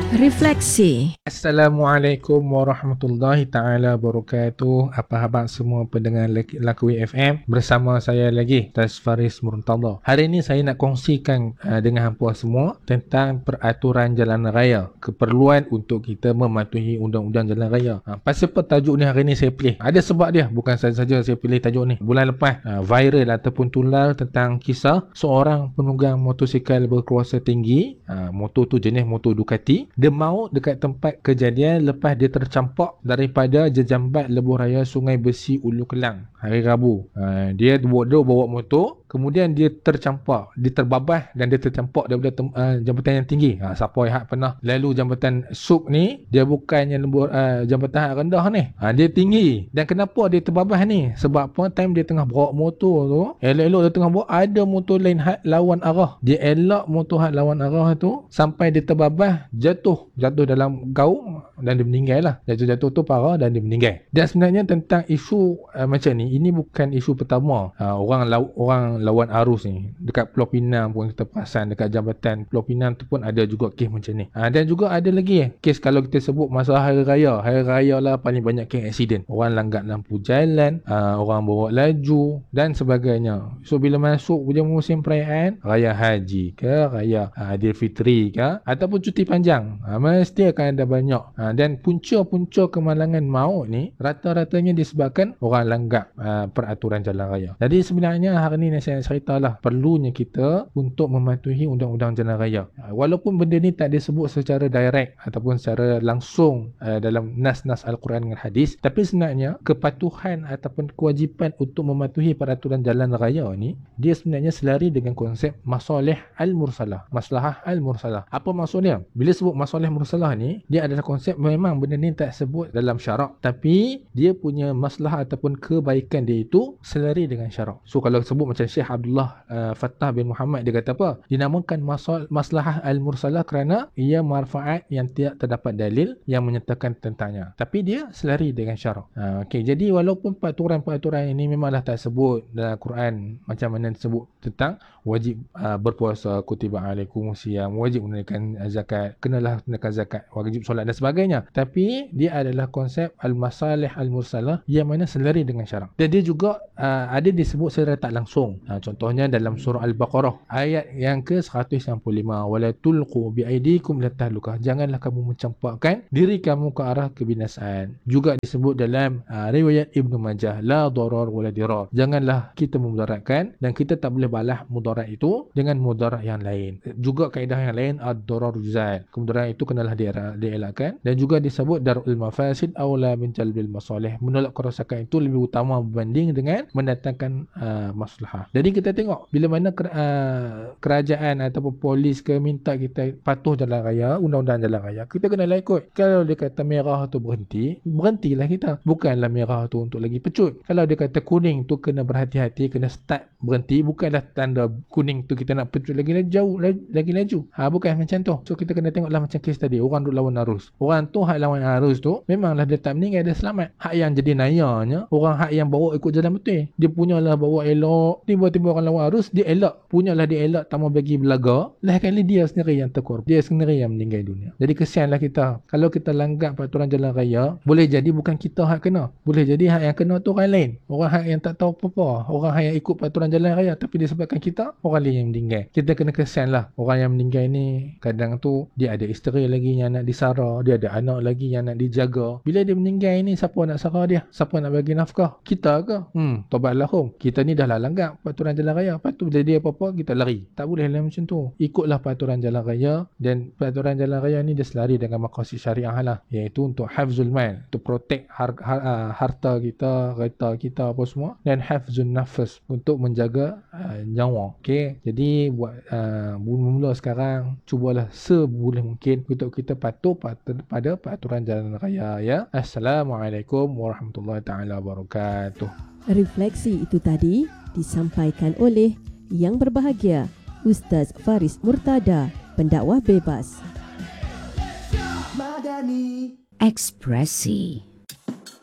Refleksi. Assalamualaikum warahmatullahi taala wabarakatuh. Apa khabar semua pendengar Laku FM? Bersama saya lagi Ustaz Faris Murtada. Hari ini saya nak kongsikan dengan hangpa semua tentang peraturan jalan raya, keperluan untuk kita mematuhi undang-undang jalan raya. Pasal apa tajuk ni hari ni saya pilih? Ada sebab dia, bukan saja saya pilih tajuk ni. Bulan lepas viral ataupun tular tentang kisah seorang penunggang motosikal berkuasa tinggi, motor tu jenis motor Ducati. Dia maut dekat tempat kejadian lepas dia tercampak daripada jejambat lebuh raya Sungai Besi Ulu Kelang hari Rabu. Dia bawa motor, kemudian dia tercampak, dia terbabas dan dia tercampak daripada jambatan yang tinggi. Siapa yang pernah lalu jambatan SUP ni, dia bukannya jambatan yang rendah ni, dia tinggi. Dan kenapa dia terbabas ni? Sebab apa? Time dia tengah bawa motor tu, elok-elok dia tengah bawa, ada motor lain lawan arah. Dia elak motor lawan arah tu sampai dia terbabas, jatuh dalam gaung dan dia meninggal lah. Jatuh tu parah dan dia meninggal. Dan sebenarnya tentang isu macam ni, ini bukan isu pertama. Orang lawan arus ni dekat Pulau Pinang pun kita perasan, dekat jambatan Pulau Pinang tu pun ada juga kes macam ni. Dan juga ada lagi kes kalau kita sebut masalah hari raya lah paling banyak kes aksiden. Orang langgar lampu jalan, orang bawa laju dan sebagainya. So bila masuk musim perayaan raya haji ke, raya Aidilfitri ke, ataupun cuti panjang, mesti akan ada banyak. Dan punca-punca kemalangan maut ni rata-ratanya disebabkan orang langgar peraturan jalan raya. Jadi sebenarnya hari ni saya ceritalah perlunya kita untuk mematuhi undang-undang jalan raya. Walaupun benda ni tak disebut secara direct ataupun secara langsung dalam nas-nas Al-Quran dan hadis, tapi sebenarnya kepatuhan ataupun kewajipan untuk mematuhi peraturan jalan raya ni, dia sebenarnya selari dengan konsep masalih al-mursalah, maslahah al-mursalah. Apa maksudnya? Bila sebut masalih mursalah ni, dia adalah konsep memang benda ni tak sebut dalam syarak, tapi dia punya masalah ataupun kebaikan dia itu selari dengan syarak. So kalau sebut macam Syekh Abdullah Fattah bin Muhammad, dia kata apa? Dinamakan maslahah al-mursalah kerana ia manfaat yang tidak terdapat dalil yang menyatakan tentangnya, tapi dia selari dengan syarak. Okey, jadi walaupun peraturan-peraturan ini memanglah tak sebut dalam Quran macam mana disebut tentang wajib berpuasa, kutiba alaikumusiyam, wajib menunaikan zakat, kenalah tunaikan zakat, wajib solat dan sebagainya, tapi dia adalah konsep al-masalih al-mursalah yang mana selari dengan syarak. Dan dia juga ada disebut secara tak langsung. Contohnya dalam surah Al-Baqarah ayat yang ke-195, wala tulqu biaidikum latahlukah, janganlah kamu mencampakkan diri kamu ke arah kebinasaan. Juga disebut dalam riwayat Ibnu Majah, la darar wala dirar, janganlah kita memudaratkan dan kita tak boleh balas mudarat itu dengan mudarat yang lain. Juga kaedah yang lain, ad-darar yuzal, kemudaratan itu kenalah dielakkan. Dan juga disebut darul mafasid aula min jalbil masalih, menolak kerosakan itu lebih utama berbanding dengan mendatangkan maslahah. Jadi kita tengok bila mana kerajaan ataupun polis ke minta kita patuh jalan raya, undang-undang jalan raya, kita kena ikut. Kalau dia kata merah tu berhentilah kita. Bukanlah merah tu untuk lagi pecut. Kalau dia kata kuning tu kena berhati-hati, kena start berhenti, bukanlah tanda kuning tu kita nak pecut lagi laju. Bukan macam tu. So kita kena tengoklah macam kes tadi, orang duk lawan arus. Orang tu hak lawan arus tu memanglah dia tak meninggal, dia selamat. Hak yang jadi nayanya orang hak yang bawa ikut jalan betul. Dia punyalah bawa elok, tiba-tiba orang lawan arus dia elak, punyalah dia elak, tak mau bagi belaga, lah kali dia sendiri yang terkorban, dia sendiri yang meninggal dunia. Jadi kesianlah kita kalau kita langgar peraturan jalan raya. Boleh jadi bukan kita hak kena, boleh jadi hak yang kena tu orang lain, orang hak yang tak tahu apa-apa, orang hak yang ikut peraturan jalan raya, tapi disebabkan kita, orang lain yang meninggal. Kita kena kesianlah. Orang yang meninggal ni kadang tu dia ada isteri lagi yang nak disara, dia ada anak lagi yang nak dijaga. Bila dia meninggal ni, siapa nak sara dia? Siapa nak bagi nafkah? Kita ke? Tobatlah hum. Kita ni dah lah langgar peraturan jalan raya, lepas tu jadi apa-apa kita lari. Tak boleh lah macam tu. Ikutlah peraturan jalan raya, dan peraturan jalan raya ni dia selari dengan maqasid syariah lah, iaitu untuk hafzul mal, untuk protect harta kita, kereta kita apa semua, dan hafzun nafas, untuk menjaga nyawa. Okey, jadi buat mula sekarang cubalah seboleh mungkin untuk kita patuh pada peraturan jalan raya ya. Assalamualaikum warahmatullahi taala wabarakatuh. Refleksi itu tadi disampaikan oleh Yang Berbahagia Ustaz Faris Murtada, pendakwah bebas. Ekspresi.